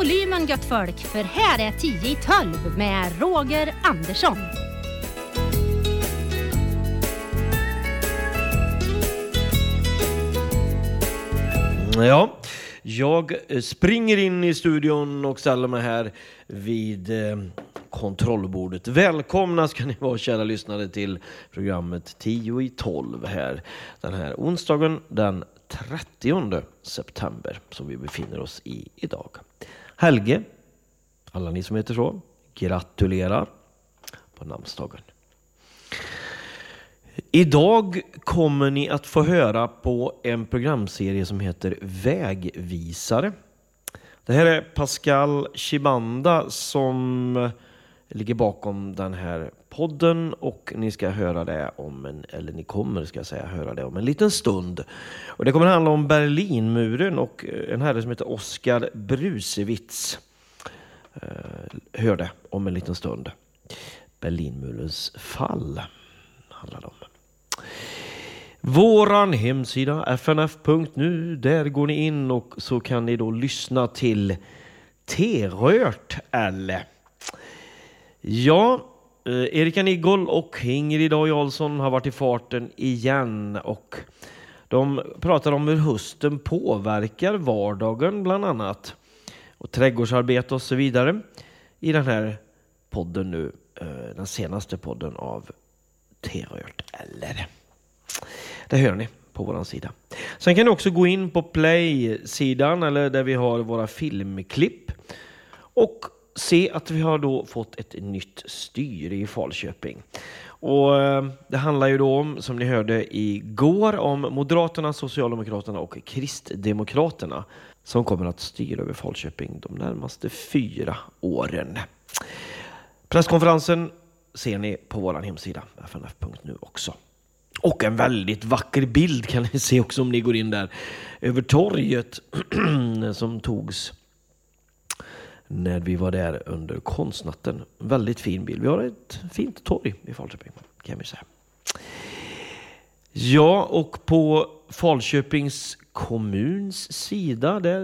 volymen gött folk, för här är 10 i 12 med Roger Andersson. Ja, jag springer in i studion och ställer mig här vid kontrollbordet. Välkomna ska ni vara, kära lyssnare, till programmet 10 i 12 här. Den här onsdagen den 30 september som vi befinner oss i idag. Helge, alla ni som heter så, gratulerar på namnsdagen. Idag kommer ni att få höra på en programserie som heter Vägvisare. Det här är Pascal Chibanda som ligger bakom den här podden, och ni ska höra det ni kommer höra det om en liten stund. Och det kommer handla om Berlinmuren och en herre som heter Oskar Brusewitz. Hör det om en liten stund. Berlinmurens fall handlar det om. Våran hemsida fnf.nu, där går ni in och så kan ni då lyssna till T-rört eller. Ja, Erika Niggol och Ingrid A. Jarlsson har varit i farten igen, och de pratar om hur hösten påverkar vardagen bland annat, och trädgårdsarbete och så vidare i den här podden nu, den senaste podden av T-rört eller. Det hör ni på vår sida. Sen kan ni också gå in på Play-sidan, eller där vi har våra filmklipp, och se att vi har då fått ett nytt styre i Falköping. Och det handlar ju då om, som ni hörde igår, om Moderaterna, Socialdemokraterna och Kristdemokraterna som kommer att styra över Falköping de närmaste 4 åren. Presskonferensen ser ni på vår hemsida fnf.nu också. Och en väldigt vacker bild kan ni se också om ni går in där över torget som togs när vi var där under konstnatten. Väldigt fin bild. Vi har ett fint torg i Falköping, kan vi säga. Ja, och på Falköpings kommuns sida där